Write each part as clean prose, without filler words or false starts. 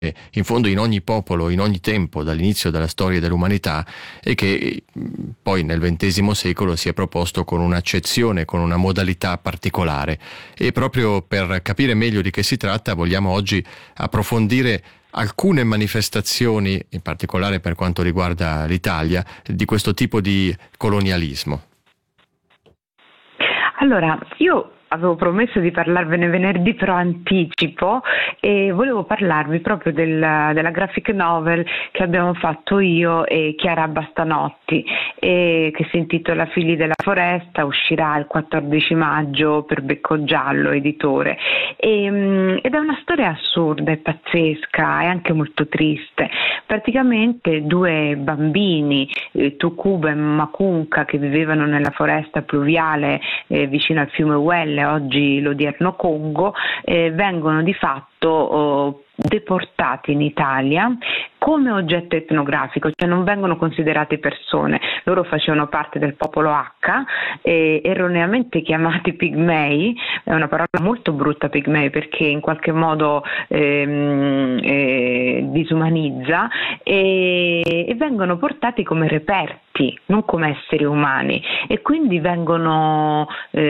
in fondo in ogni popolo, in ogni tempo, dall'inizio della storia dell'umanità, e che poi nel XX secolo si è proposto con un'accezione, con una modalità particolare. E proprio per capire meglio di che si tratta vogliamo oggi approfondire alcune manifestazioni, in particolare per quanto riguarda l'Italia, di questo tipo di colonialismo. Allora, io avevo promesso di parlarvene venerdì, però anticipo, e volevo parlarvi proprio della graphic novel che abbiamo fatto io e Chiara Bastanotti, che si intitola Figli della Foresta, uscirà il 14 maggio per Becco Giallo, editore, ed è una storia assurda, è pazzesca, è anche molto triste. Praticamente due bambini, Tukuba e Makunka, che vivevano nella foresta pluviale vicino al fiume Uelle, oggi l'odierno Congo, vengono di fatto deportati in Italia come oggetto etnografico, cioè non vengono considerati persone. Loro facevano parte del popolo H, erroneamente chiamati pigmei, è una parola molto brutta pigmei perché in qualche modo disumanizza, e vengono portati come reperti, non come esseri umani, e quindi vengono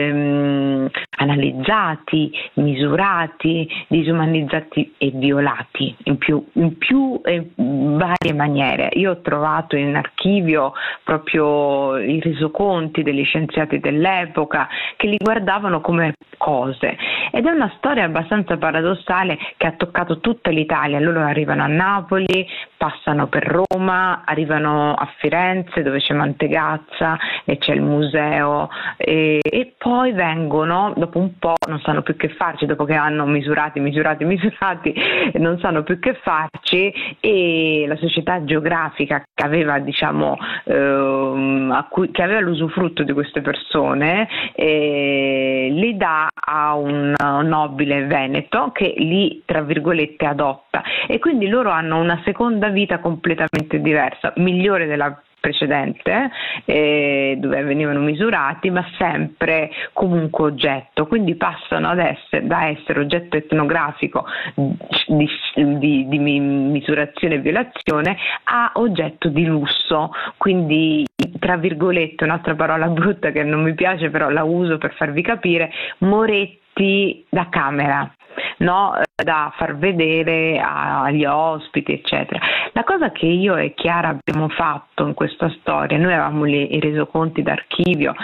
analizzati, misurati, disumanizzati e violati in più varie maniere. Io ho trovato in archivio proprio i resoconti degli scienziati dell'epoca che li guardavano come cose, ed è una storia abbastanza paradossale che ha toccato tutta l'Italia. Loro arrivano a Napoli, passano per Roma, arrivano a Firenze dove c'è Mantegazza e c'è il museo, e poi vengono, dopo un po' non sanno più che farci, dopo che hanno misurati, non sanno più che farci, e la società geografica che aveva che aveva l'usufrutto di queste persone li dà a un nobile veneto che li, tra virgolette, adotta, e quindi loro hanno una seconda vita completamente diversa, migliore della precedente, dove venivano misurati, ma sempre comunque oggetto, quindi passano da essere oggetto etnografico di misurazione e violazione a oggetto di lusso, quindi tra virgolette, un'altra parola brutta che non mi piace però la uso per farvi capire, moretti da camera, no? Da far vedere agli ospiti, eccetera. La cosa che io e Chiara abbiamo fatto in questa storia, noi avevamo i resoconti d'archivio,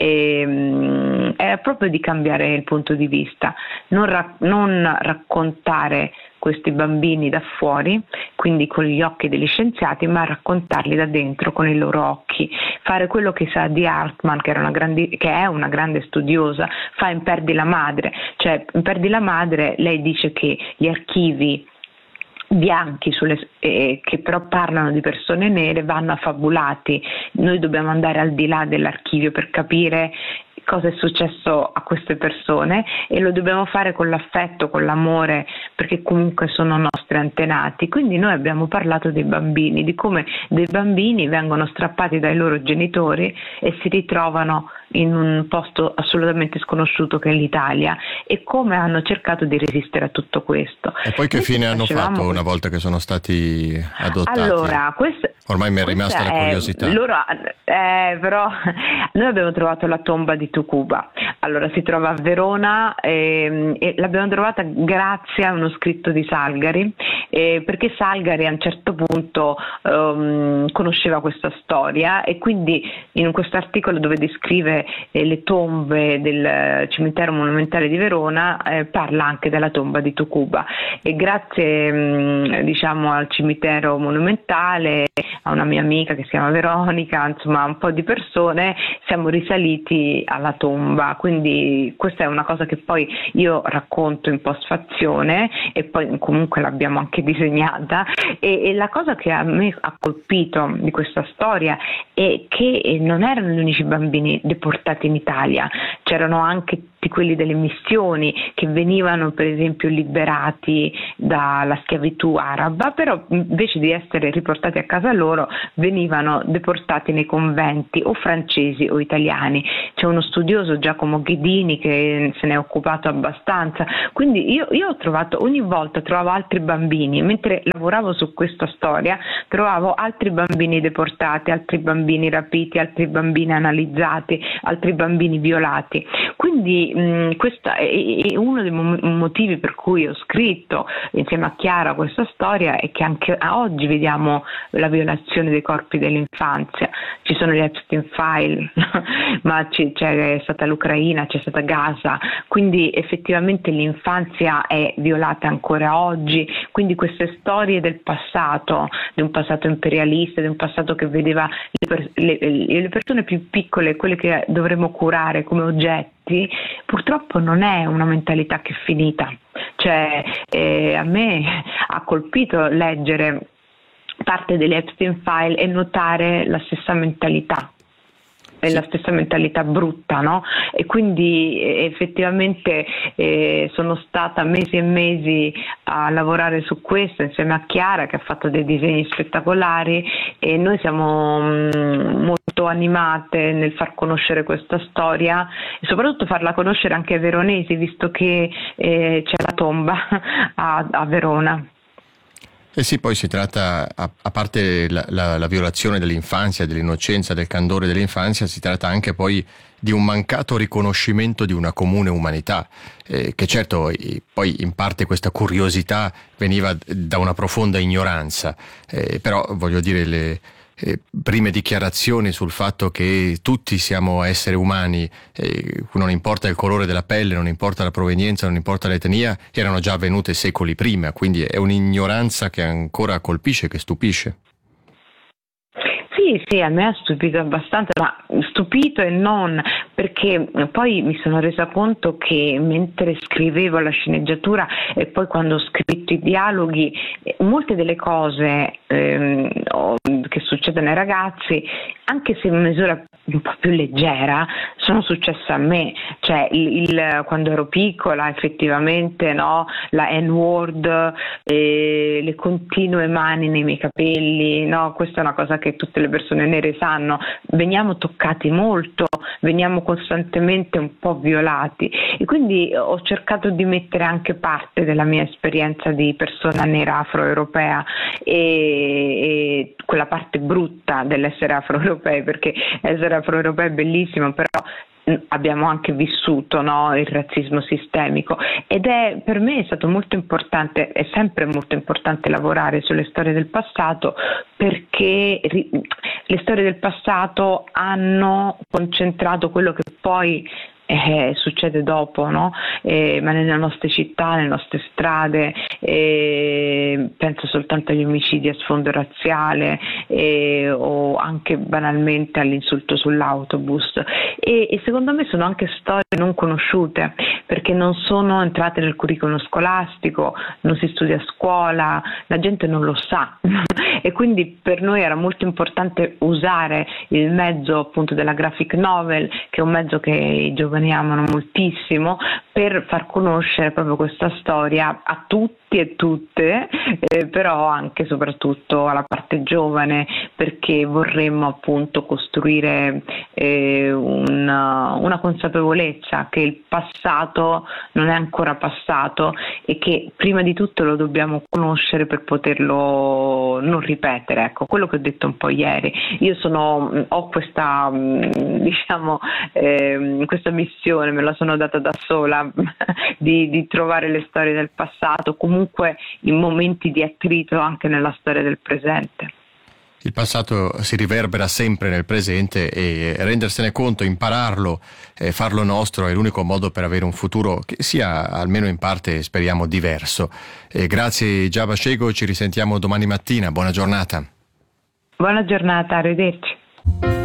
era proprio di cambiare il punto di vista, non raccontare questi bambini da fuori, quindi con gli occhi degli scienziati, ma raccontarli da dentro con i loro occhi, fare quello che Sadi Hartman, che è una grande studiosa, fa in Perdi la madre. Cioè in Perdi la madre lei dice che gli archivi bianchi che però parlano di persone nere vanno affabulati. Noi dobbiamo andare al di là dell'archivio per capire cosa è successo a queste persone, e lo dobbiamo fare con l'affetto, con l'amore, perché comunque sono nostri antenati. Quindi noi abbiamo parlato dei bambini, di come dei bambini vengono strappati dai loro genitori e si ritrovano in un posto assolutamente sconosciuto che è l'Italia, e come hanno cercato di resistere a tutto questo. E poi che fine hanno fatto una volta che sono stati adottati? Allora, ormai mi è rimasta la curiosità. Però noi abbiamo trovato la tomba di Tukuba. Allora, si trova a Verona, e l'abbiamo trovata grazie a uno scritto di Salgari, perché Salgari a un certo punto conosceva questa storia, e quindi in questo articolo dove descrive le tombe del cimitero monumentale di Verona parla anche della tomba di Tukuba, e grazie al cimitero monumentale, a una mia amica che si chiama Veronica, insomma un po' di persone, siamo risaliti alla tomba. Quindi questa è una cosa che poi io racconto in postfazione, e poi comunque l'abbiamo anche disegnata, e la cosa che a me ha colpito di questa storia è che non erano gli unici bambini deportati in Italia, c'erano anche quelli delle missioni che venivano per esempio liberati dalla schiavitù araba, però invece di essere riportati a casa loro loro venivano deportati nei conventi o francesi o italiani. C'è uno studioso, Giacomo Ghedini, che se ne è occupato abbastanza, quindi io ogni volta trovavo altri bambini, mentre lavoravo su questa storia trovavo altri bambini deportati, altri bambini rapiti, altri bambini analizzati, altri bambini violati. Quindi questo è uno dei motivi per cui ho scritto insieme a Chiara questa storia, è che anche oggi vediamo la violazione dei corpi dell'infanzia. Ci sono gli Epstein File, ma c'è stata l'Ucraina, c'è stata Gaza, quindi effettivamente l'infanzia è violata ancora oggi. Quindi queste storie del passato, di un passato imperialista, di un passato che vedeva le persone più piccole, quelle che dovremmo curare come oggetti, purtroppo non è una mentalità che è finita. A me ha colpito leggere parte delle Epstein File e notare la stessa mentalità. È la stessa mentalità brutta, no? E quindi effettivamente sono stata mesi e mesi a lavorare su questo insieme a Chiara, che ha fatto dei disegni spettacolari, e noi siamo molto animate nel far conoscere questa storia e soprattutto farla conoscere anche ai veronesi, visto che c'è la tomba a Verona. Sì, poi si tratta, a parte la violazione dell'infanzia, dell'innocenza, del candore dell'infanzia, si tratta anche poi di un mancato riconoscimento di una comune umanità, che certo poi in parte questa curiosità veniva da una profonda ignoranza, però voglio dire le prime dichiarazioni sul fatto che tutti siamo esseri umani, non importa il colore della pelle, non importa la provenienza, non importa l'etnia, erano già avvenute secoli prima, quindi è un'ignoranza che ancora colpisce, che stupisce. Sì, a me ha stupito abbastanza, ma stupito e non, perché poi mi sono resa conto che mentre scrivevo la sceneggiatura e poi quando ho scritto i dialoghi, molte delle cose che succedono ai ragazzi, anche se in misura un po' più leggera, sono successe a me. Quando ero piccola effettivamente, no, la N-word, le continue mani nei miei capelli, no, questa è una cosa che tutte le persone nere sanno. Veniamo toccati molto, veniamo costantemente un po' violati, e quindi ho cercato di mettere anche parte della mia esperienza di persona nera afroeuropea e quella parte brutta dell'essere afroeuropei, perché essere afroeuropei è bellissimo, però abbiamo anche vissuto, no, il razzismo sistemico, ed per me è stato molto importante, è sempre molto importante lavorare sulle storie del passato, perché le storie del passato hanno concentrato quello che poi succede dopo, no? Ma nelle nostre città, nelle nostre strade, penso soltanto agli omicidi a sfondo razziale o anche banalmente all'insulto sull'autobus, e secondo me sono anche storie non conosciute, perché non sono entrate nel curriculum scolastico, non si studia a scuola, la gente non lo sa e quindi per noi era molto importante usare il mezzo appunto della graphic novel, che è un mezzo che i giovani amano moltissimo, per far conoscere proprio questa storia a tutti e tutte, però anche e soprattutto alla parte giovane, perché vorremmo appunto costruire una consapevolezza che il passato non è ancora passato e che prima di tutto lo dobbiamo conoscere per poterlo non ripetere. Ecco, quello che ho detto un po' ieri. Io ho questa questa missione, me la sono data da sola, di trovare le storie del passato, comunque in momenti di attrito anche nella storia del presente. Il passato si riverbera sempre nel presente e rendersene conto, impararlo, farlo nostro è l'unico modo per avere un futuro che sia almeno in parte, speriamo, diverso. Grazie Giaba Cego, ci risentiamo domani mattina, buona giornata. Buona giornata, arrivederci.